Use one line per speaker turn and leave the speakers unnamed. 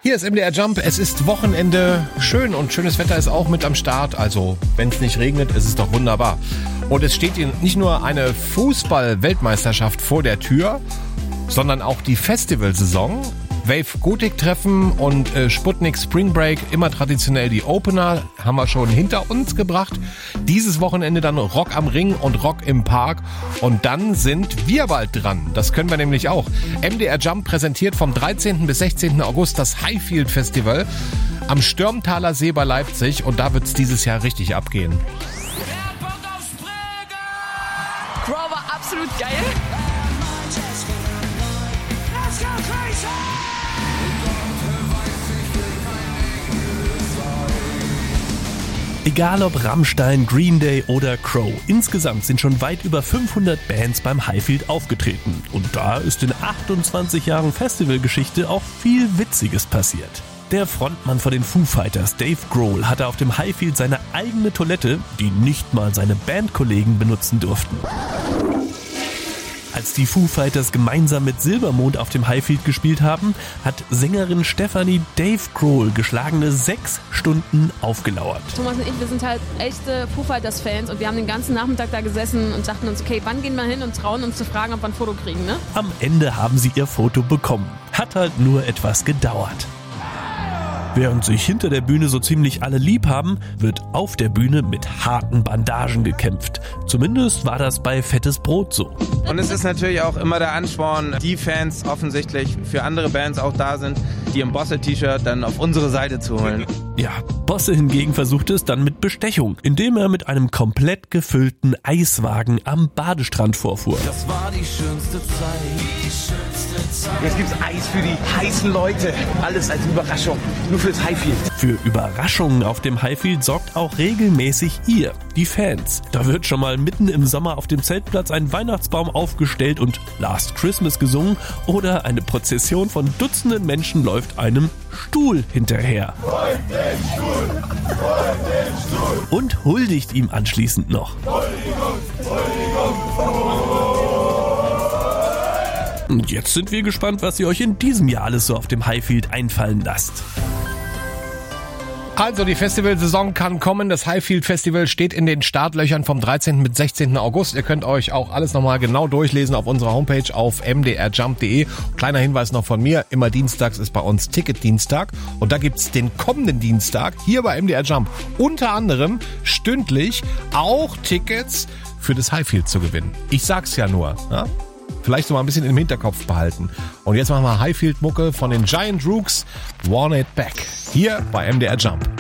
Hier ist MDR Jump, es ist Wochenende, schön und schönes Wetter ist auch mit am Start, also wenn es nicht regnet, ist es doch wunderbar. Und es steht nicht nur eine Fußball-Weltmeisterschaft vor der Tür, sondern auch die Festivalsaison. Wave Gothic Treffen und Sputnik Spring Break, immer traditionell die Opener, haben wir schon hinter uns gebracht. Dieses Wochenende dann Rock am Ring und Rock im Park. Und dann sind wir bald dran. Das können wir nämlich auch. MDR Jump präsentiert vom 13. bis 16. August das Highfield Festival am Stürmtaler See bei Leipzig. Und da wird es dieses Jahr richtig abgehen.
Crow war absolut geil.
Egal ob Rammstein, Green Day oder Crow, insgesamt sind schon weit über 500 Bands beim Highfield aufgetreten. Und da ist in 28 Jahren Festivalgeschichte auch viel Witziges passiert. Der Frontmann von den Foo Fighters, Dave Grohl, hatte auf dem Highfield seine eigene Toilette, die nicht mal seine Bandkollegen benutzen durften. Als die Foo Fighters gemeinsam mit Silbermond auf dem Highfield gespielt haben, hat Sängerin Stefanie Dave Grohl geschlagene 6 Stunden aufgelauert.
Thomas und ich, wir sind halt echte Foo Fighters Fans und wir haben den ganzen Nachmittag da gesessen und dachten uns, okay, wann gehen wir hin und trauen uns zu fragen, ob wir ein Foto kriegen, ne?
Am Ende haben sie ihr Foto bekommen. Hat halt nur etwas gedauert. Während sich hinter der Bühne so ziemlich alle lieb haben, wird auf der Bühne mit harten Bandagen gekämpft. Zumindest war das bei Fettes Brot so.
Und es ist natürlich auch immer der Ansporn, die Fans offensichtlich für andere Bands auch da sind, die im Bosse-T-Shirt dann auf unsere Seite zu holen.
Ja, Bosse hingegen versucht es dann mit Bestechung, indem er mit einem komplett gefüllten Eiswagen am Badestrand vorfuhr.
Das war die schönste Zeit.
Jetzt gibt's Eis für die heißen Leute. Alles als Überraschung. Nur fürs Highfield.
Für Überraschungen auf dem Highfield sorgt auch regelmäßig ihr, die Fans. Da wird schon mal mitten im Sommer auf dem Zeltplatz ein Weihnachtsbaum aufgestellt und Last Christmas gesungen oder eine Prozession von Dutzenden Menschen läuft einem Stuhl hinterher. Und huldigt ihm anschließend noch. Und jetzt sind wir gespannt, was ihr euch in diesem Jahr alles so auf dem Highfield einfallen lasst.
Also die Festivalsaison kann kommen. Das Highfield Festival steht in den Startlöchern vom 13. bis 16. August. Ihr könnt euch auch alles nochmal genau durchlesen auf unserer Homepage auf mdrjump.de. Kleiner Hinweis noch von mir, immer dienstags ist bei uns Ticketdienstag. Und da gibt's den kommenden Dienstag hier bei MDR Jump unter anderem stündlich auch Tickets für das Highfield zu gewinnen. Ich sag's ja nur, ja? Vielleicht so mal ein bisschen im Hinterkopf behalten. Und jetzt machen wir Highfield-Mucke von den Giant Rooks, Want It Back. Hier bei MDR Jump.